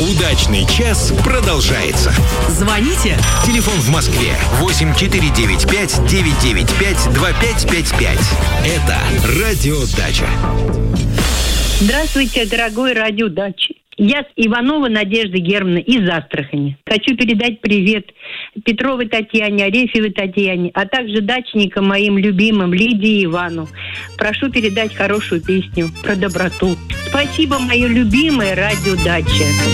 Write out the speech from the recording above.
Удачный час продолжается. Звоните. Телефон в Москве 8495-995-2555. Это Радио Дача. Здравствуйте, дорогой Радио Дача. Я Иванова Надежда Германовна из Астрахани. Хочу передать привет Петровой Татьяне, Арефьевой Татьяне, а также дачникам моим любимым Лидии и Ивану. Прошу передать хорошую песню про доброту. Спасибо, мое любимое Радио Дача.